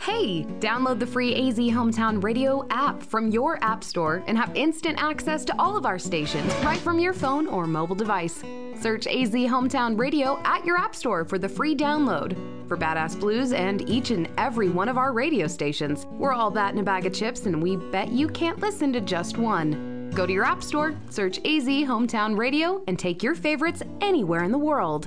Hey, download the free AZ Hometown Radio app from your app store and have instant access to all of our stations right from your phone or mobile device. Search AZ Hometown Radio at your app store for the free download. For Badass Blues and each and every one of our radio stations, we're all that in a bag of chips, and we bet you can't listen to just one. Go to your app store, search AZ Hometown Radio, and take your favorites anywhere in the world.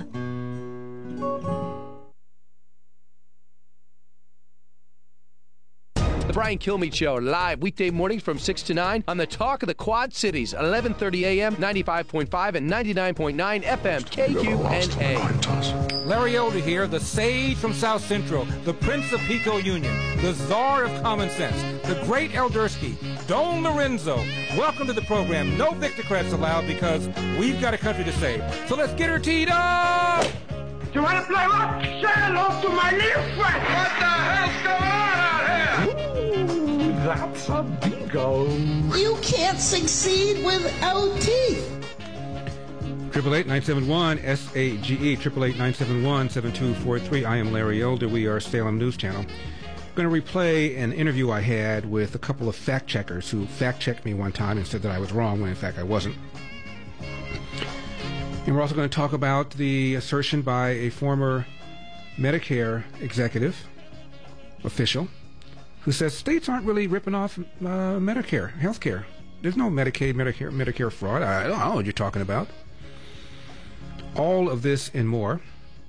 The Brian Kilmeade Show, live weekday mornings from 6 to 9 on the Talk of the Quad Cities, 11:30 a.m., 95.5 and 99.9 FM, KQNA. Larry Elder here, the sage from South Central, the Prince of Pico Union, the czar of common sense, the great Eldersky, Don Lorenzo. Welcome to the program. No Victocrats allowed because we've got a country to save. So let's get her teed up! You want to play what? Say hello to my little friend. What the hell's going on out here? Ooh, that's a bingo. You can't succeed without teeth. 888-971-SAGE, 888-971-7243. I am Larry Elder. We are Salem News Channel. I'm going to replay an interview I had with a couple of fact checkers who fact checked me one time and said that I was wrong when in fact I wasn't. And we're also going to talk about the assertion by a former Medicare executive, official, who says states aren't really ripping off Medicare, health care. There's no Medicaid, Medicare fraud. I don't know what you're talking about. All of this and more.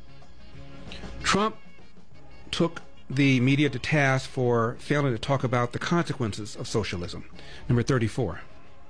Trump took the media to task for failing to talk about the consequences of socialism. Number 34.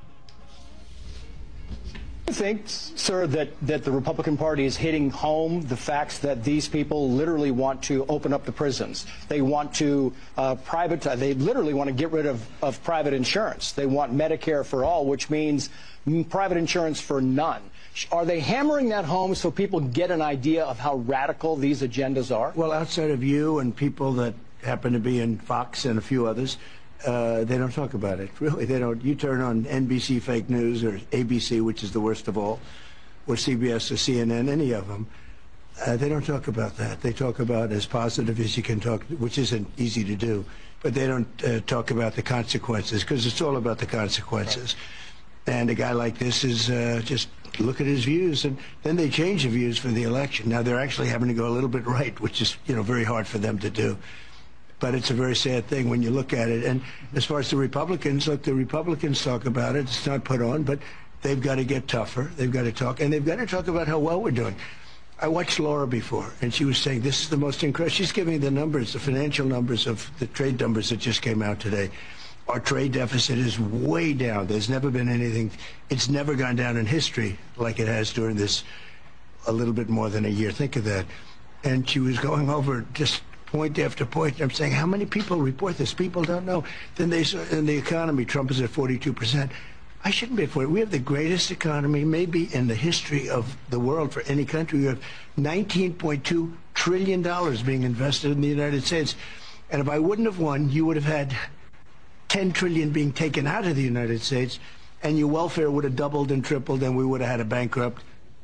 I think, sir, that the Republican Party is hitting home the facts that these people literally want to open up the prisons. They want to they literally want to get rid of private insurance. They want Medicare for all, which means private insurance for none. Are they hammering that home so people get an idea of how radical these agendas are? Well, outside of you and people that happen to be in Fox and a few others, they don't talk about it. Really, they don't. You turn on NBC fake news or ABC, which is the worst of all, or CBS or CNN, any of them. They don't talk about that. They talk about as positive as you can talk, which isn't easy to do. But they don't talk about the consequences, because it's all about the consequences. And a guy like this is just look at his views, and then they change the views for the election. Now they're actually having to go a little bit right, which is very hard for them to do. But it's a very sad thing when you look at it. And as far as the Republicans, look, the Republicans talk about it. It's not put on, but they've got to get tougher. They've got to talk, and they've got to talk about how well we're doing. I watched Laura before, and she was saying this is the most incredible. She's giving the numbers, the financial numbers of the trade numbers that just came out today. Our trade deficit is way down. There's never been anything. It's never gone down in history like it has during this a little bit more than a year. Think of that. And she was going over just point after point. I'm saying, how many people report this? People don't know. Then they saw in the economy, Trump is at 42%. I shouldn't be at 40. We have the greatest economy maybe in the history of the world for any country. We have $19.2 trillion being invested in the United States. And if I wouldn't have won, you would have had $10 trillion being taken out of the United States, and your welfare would have doubled and tripled, and we would have had a bankrupt.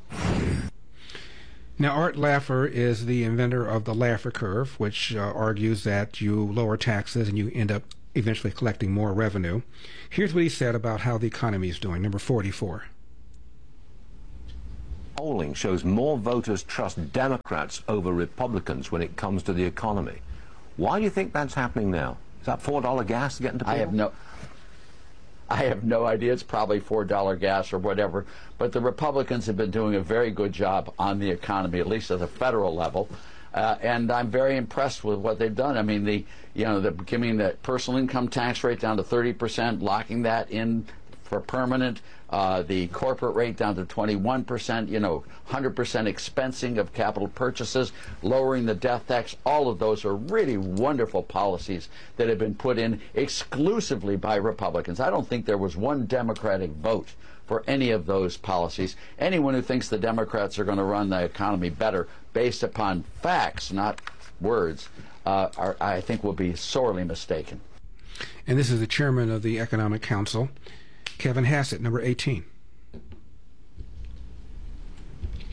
Now, Art Laffer is the inventor of the Laffer curve, which argues that you lower taxes and you end up eventually collecting more revenue. Here's what he said about how the economy is doing. Number 44. Polling shows more voters trust Democrats over Republicans when it comes to the economy. Why do you think that's happening now? Is that $4 gas getting to people? I have no idea. It's probably $4 gas or whatever. But the Republicans have been doing a very good job on the economy, at least at the federal level. And I'm very impressed with what they've done. I mean, giving the personal income tax rate down to 30%, locking that in for permanent, the corporate rate down to 21%, 100% expensing of capital purchases, lowering the death tax. All of those are really wonderful policies that have been put in exclusively by Republicans. I don't think there was one Democratic vote for any of those policies. Anyone who thinks the Democrats are going to run the economy better based upon facts, not words, I think will be sorely mistaken. And this is the chairman of the Economic Council, Kevin Hassett, number 18.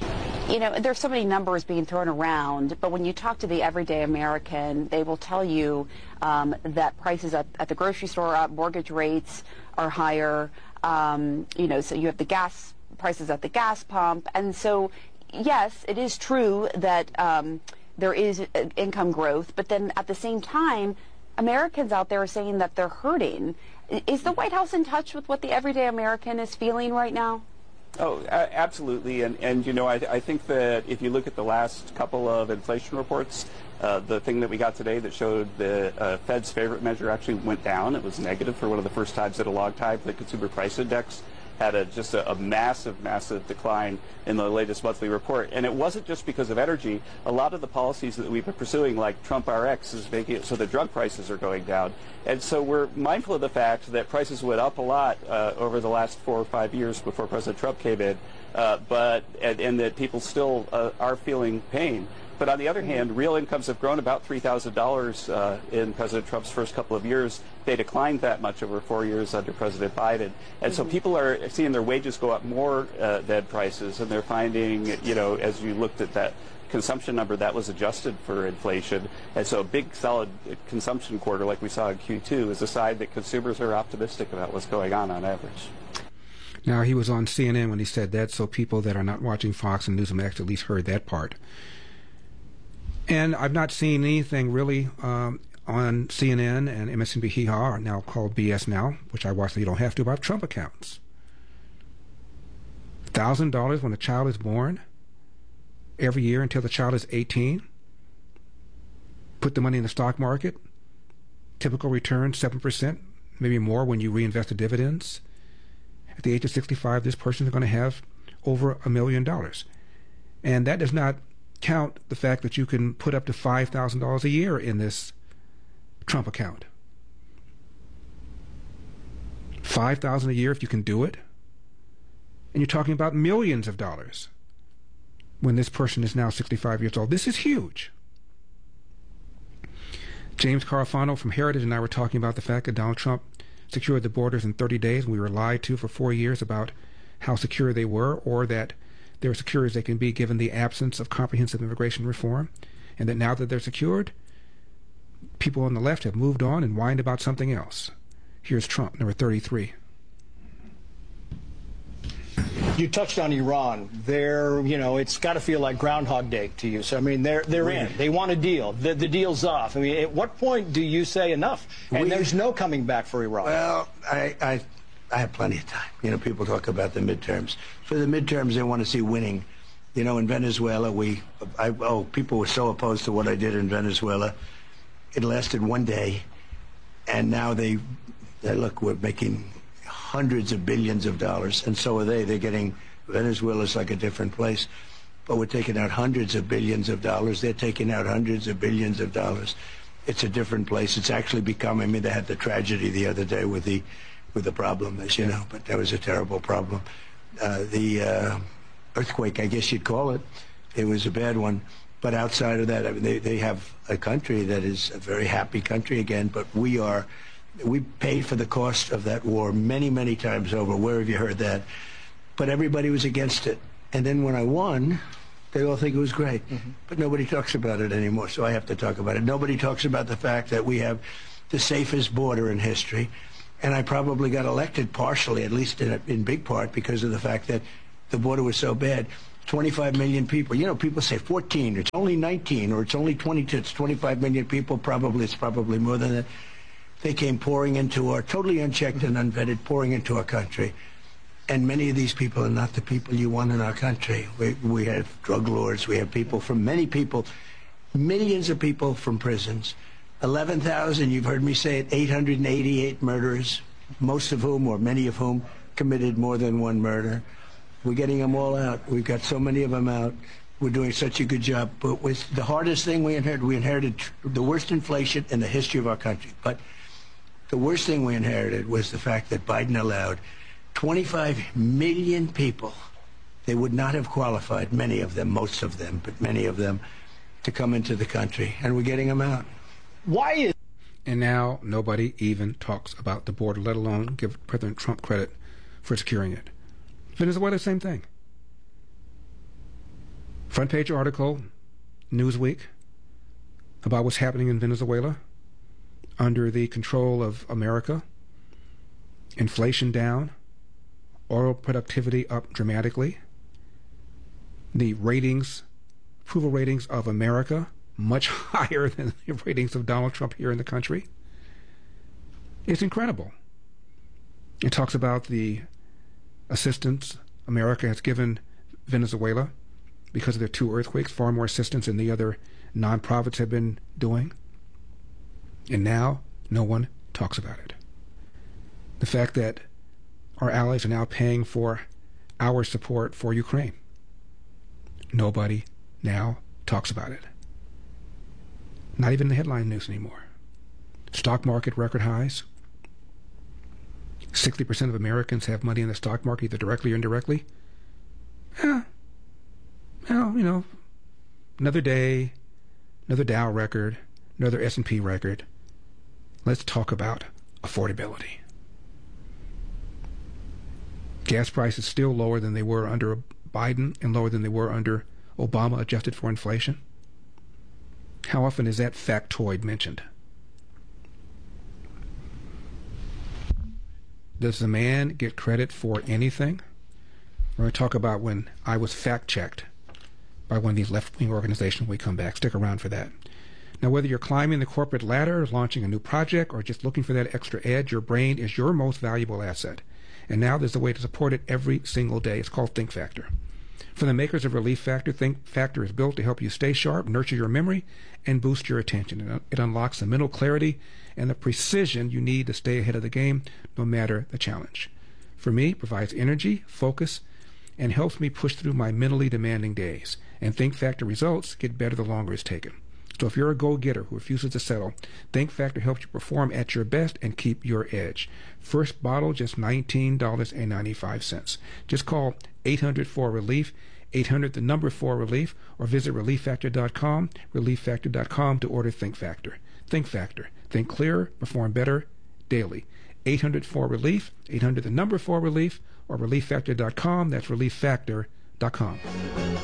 There's so many numbers being thrown around, but when you talk to the everyday American, they will tell you that prices at the grocery store are up, mortgage rates are higher, so you have the gas prices at the gas pump. And so, yes, it is true that there is income growth, but then at the same time, Americans out there are saying that they're hurting. Is the White House in touch with what the everyday American is feeling right now? Oh, absolutely. And I think that if you look at the last couple of inflation reports, the thing that we got today that showed the Fed's favorite measure actually went down. It was negative for one of the first times in a long time. The Consumer Price Index had just a massive decline in the latest monthly report. And it wasn't just because of energy. A lot of the policies that we've been pursuing, like Trump RX, is making it so that drug prices are going down. And so we're mindful of the fact that prices went up a lot over the last 4 or 5 years before President Trump came in, and that people still are feeling pain. But on the other hand, real incomes have grown about $3,000 in President Trump's first couple of years. They declined that much over 4 years under President Biden. And so people are seeing their wages go up more than prices, and they're finding, as you looked at that consumption number, that was adjusted for inflation. And so a big, solid consumption quarter like we saw in Q2 is a sign that consumers are optimistic about what's going on average. Now, he was on CNN when he said that, so people that are not watching Fox and Newsmax at least heard that part. And I've not seen anything really on CNN and MSNBC, now called BS Now, which I watch so you don't have to, about Trump accounts. $1,000 when a child is born every year until the child is 18. Put the money in the stock market. Typical return, 7%, maybe more when you reinvest the dividends. At the age of 65, this person is going to have over $1 million. And that does not count the fact that you can put up to $5,000 a year in this Trump account. $5,000 a year if you can do it. And you're talking about millions of dollars when this person is now 65 years old. This is huge. James Carafano from Heritage and I were talking about the fact that Donald Trump secured the borders in 30 days. We were lied to for 4 years about how secure they were, or that they're as secure as they can be given the absence of comprehensive immigration reform, and that now that they're secured, people on the left have moved on and whined about something else. Here's Trump, number 33. You touched on Iran. It's got to feel like Groundhog Day to you. So, I mean, they're in. They want a deal. The deal's off. I mean, at what point do you say enough? And there's no coming back for Iran. Well, I have plenty of time. People talk about the midterms. For the midterms, they want to see winning. In Venezuela, people were so opposed to what I did in Venezuela. It lasted 1 day, and now look, we're making hundreds of billions of dollars, and so are they. They're getting, Venezuela's like a different place, but we're taking out hundreds of billions of dollars. They're taking out hundreds of billions of dollars. It's a different place. It's actually become, they had the tragedy the other day with the problem, as you know, but that was a terrible problem. The earthquake, I guess you'd call it. It was a bad one. But outside of that, they have a country that is a very happy country again, but we paid for the cost of that war many, many times over. Where have you heard that? But everybody was against it. And then when I won, they all think it was great. Mm-hmm. But nobody talks about it anymore, so I have to talk about it. Nobody talks about the fact that we have the safest border in history. And I probably got elected partially, at least in big part, because of the fact that the border was so bad. 25 million people. People say 14, it's only 19, or it's only 22. It's 25 million people. It's probably more than that. They came pouring into totally unchecked and unvetted, pouring into our country. And many of these people are not the people you want in our country. We have drug lords. We have millions of people from prisons. 11,000, you've heard me say it, 888 murderers, most of whom, or many of whom, committed more than one murder. We're getting them all out. We've got so many of them out. We're doing such a good job. But the hardest thing we inherited the worst inflation in the history of our country. But the worst thing we inherited was the fact that Biden allowed 25 million people, they would not have qualified, many of them, most of them, but many of them, to come into the country. And we're getting them out. Why is... And now nobody even talks about the border, let alone give President Trump credit for securing it. Venezuela, same thing. Front page article, Newsweek, about what's happening in Venezuela under the control of America. Inflation down, oil productivity up dramatically. The ratings, approval ratings of America, much higher than the ratings of Donald Trump here in the country. It's incredible. It talks about the assistance America has given Venezuela because of their 2 earthquakes, far more assistance than the other nonprofits have been doing. And now no one talks about it. The fact that our allies are now paying for our support for Ukraine. Nobody now talks about it. Not even the headline news anymore. Stock market record highs. 60% of Americans have money in the stock market, either directly or indirectly. Well, another day, another Dow record, another S&P record. Let's talk about affordability. Gas prices still lower than they were under Biden and lower than they were under Obama, adjusted for inflation. How often is that factoid mentioned? Does the man get credit for anything? We're going to talk about when I was fact-checked by one of these left-wing organizations when we come back. Stick around for that. Now, whether you're climbing the corporate ladder, launching a new project, or just looking for that extra edge, your brain is your most valuable asset. And now there's a way to support it every single day. It's called Think Factor. From the makers of Relief Factor, Think Factor is built to help you stay sharp, nurture your memory, and boost your attention. It unlocks the mental clarity and the precision you need to stay ahead of the game, no matter the challenge. For me, it provides energy, focus, and helps me push through my mentally demanding days. And Think Factor results get better the longer it's taken. So if you're a go-getter who refuses to settle, Think Factor helps you perform at your best and keep your edge. First bottle, just $19.95. Just call 800-4RELIEF, 800 the number 4RELIEF, or visit ReliefFactor.com, ReliefFactor.com to order Think Factor. Think Factor. Think clearer, perform better daily. 800-4RELIEF, 800 the number 4RELIEF, or ReliefFactor.com. That's ReliefFactor.com.